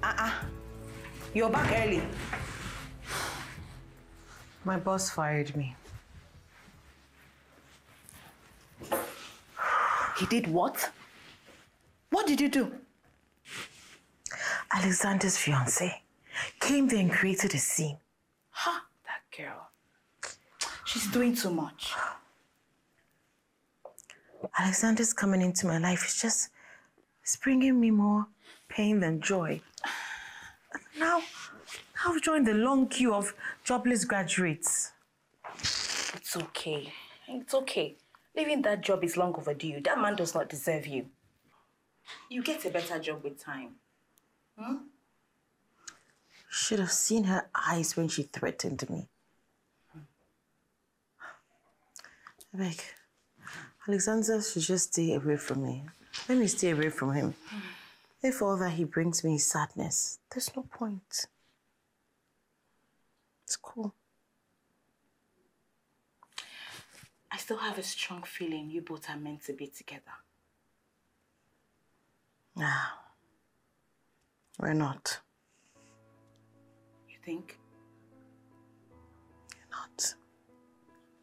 You're back early. My boss fired me. He did what? What did you do? Alexander's fiancée came there and created a scene. Ha! That girl. She's doing too much. Alexander's coming into my life it's bringing me more pain than joy. Now I've joined the long queue of jobless graduates. It's okay. It's okay. Leaving that job is long overdue. That man does not deserve you. You get a better job with time. Should have seen her eyes when she threatened me. I beg, Alexander should just stay away from me. Let me stay away from him. If all that he brings me is sadness, there's no point. It's cool. I still have a strong feeling you both are meant to be together. Nah, we're not. You think?